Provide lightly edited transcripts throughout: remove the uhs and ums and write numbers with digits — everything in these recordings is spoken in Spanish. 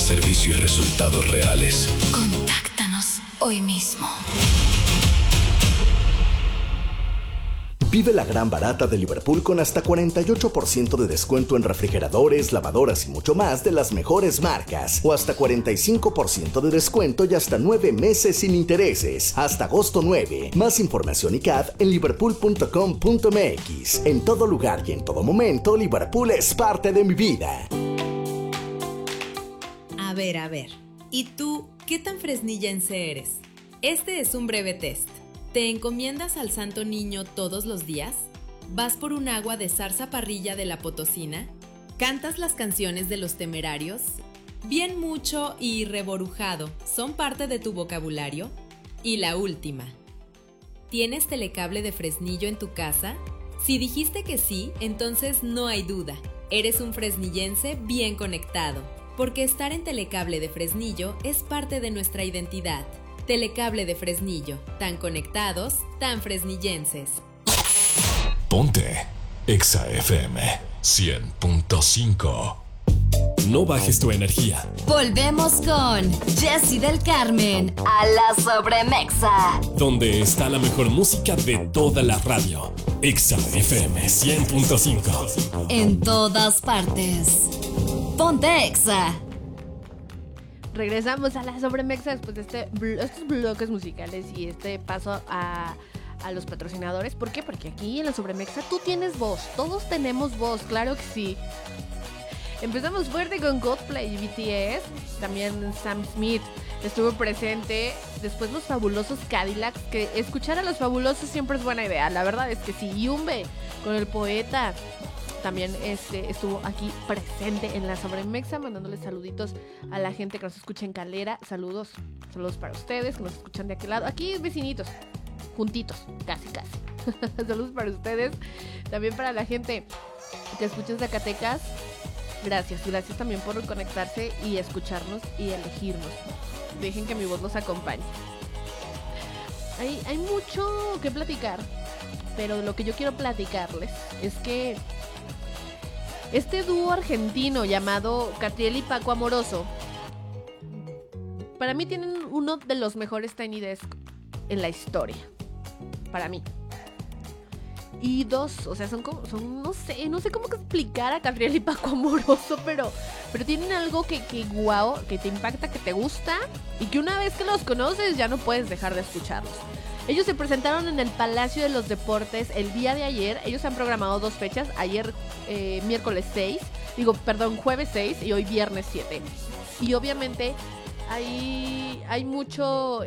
servicio y resultados reales. Contáctanos hoy mismo. Vive la gran barata de Liverpool con hasta 48% de descuento en refrigeradores, lavadoras y mucho más de las mejores marcas. O hasta 45% de descuento y hasta 9 meses sin intereses. Hasta agosto 9. Más información y CAD en liverpool.com.mx. En todo lugar y en todo momento, Liverpool es parte de mi vida. A ver. ¿Y tú qué tan fresnillense eres? Este es un breve test. ¿Te encomiendas al Santo Niño todos los días? ¿Vas por un agua de zarza parrilla de la Potosina? ¿Cantas las canciones de Los Temerarios? ¿Bien mucho y reborujado son parte de tu vocabulario? Y la última. ¿Tienes telecable de Fresnillo en tu casa? Si dijiste que sí, entonces no hay duda. Eres un fresnillense bien conectado, porque estar en telecable de Fresnillo es parte de nuestra identidad. Telecable de Fresnillo, tan conectados, tan fresnillenses. Ponte Exa FM 100.5. No bajes tu energía. Volvemos con Jessy del Carmen a la Sobremexa. Donde está la mejor música de toda la radio. Exa FM 100.5. En todas partes. Ponte Exa. Regresamos a la Sobremexa después de estos bloques musicales y este paso a los patrocinadores. ¿Por qué? Porque aquí en la Sobremexa tú tienes voz, todos tenemos voz, claro que sí. Empezamos fuerte con Coldplay y BTS, también Sam Smith estuvo presente, después los fabulosos Cadillacs, que escuchar a los fabulosos siempre es buena idea, la verdad es que sí. Yumbe con el poeta también estuvo aquí presente en la Sobremexa, mandándole saluditos a la gente que nos escucha en Calera. Saludos para ustedes que nos escuchan de aquel lado. Aquí vecinitos, juntitos, casi. Saludos para ustedes. También para la gente que escucha en Zacatecas. Gracias también por conectarse y escucharnos y elegirnos. Dejen que mi voz los acompañe. Hay mucho que platicar, pero lo que yo quiero platicarles es que este dúo argentino llamado Catriel y Paco Amoroso, para mí tienen uno de los mejores Tiny Desk en la historia. Para mí. Y dos, o sea, son no sé cómo explicar a Catriel y Paco Amoroso, pero tienen algo que guau, que te impacta, que te gusta y que una vez que los conoces ya no puedes dejar de escucharlos. Ellos se presentaron en el Palacio de los Deportes el día de ayer. Ellos han programado 2 fechas. Ayer jueves 6 y hoy viernes 7. Y obviamente hay mucho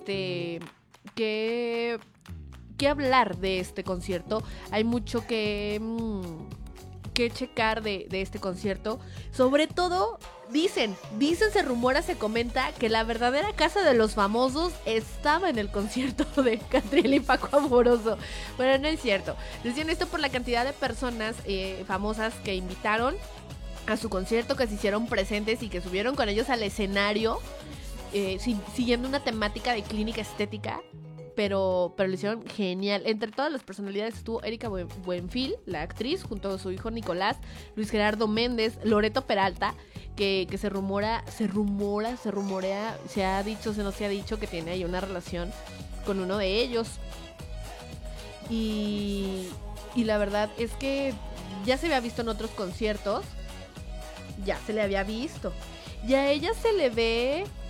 que hablar de este concierto. Hay mucho que checar de este concierto. Sobre todo, dicen, se rumora, se comenta que la verdadera casa de los famosos estaba en el concierto de Catriel y Paco Amoroso. Bueno, no es cierto. Decían esto por la cantidad de personas famosas que invitaron a su concierto, que se hicieron presentes y que subieron con ellos al escenario, siguiendo una temática de clínica estética. Pero lo hicieron genial. Entre todas las personalidades estuvo Erika Buenfil, la actriz, junto a su hijo Nicolás, Luis Gerardo Méndez, Loreto Peralta, que se rumorea, se ha dicho, se nos ha dicho que tiene ahí una relación con uno de ellos. Y la verdad es que ya se había visto en otros conciertos, ya se le había visto. Y a ella se le ve